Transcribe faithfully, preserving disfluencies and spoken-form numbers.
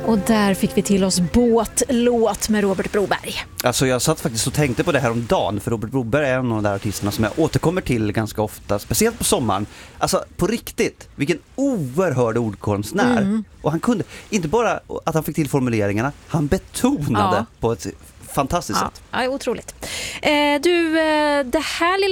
Och där fick vi till oss Båtlåt med Robert Broberg. Alltså jag satt faktiskt och tänkte på det här om dagen, för Robert Broberg är en av de där artisterna som jag återkommer till ganska ofta, speciellt på sommaren. Alltså på riktigt, vilken oerhörd ordkonstnär. Mm. Och han kunde, inte bara att han fick till formuleringarna, han betonade ja. på ett fantastiskt ja. sätt. Ja, otroligt. Eh, du, eh, det här lilla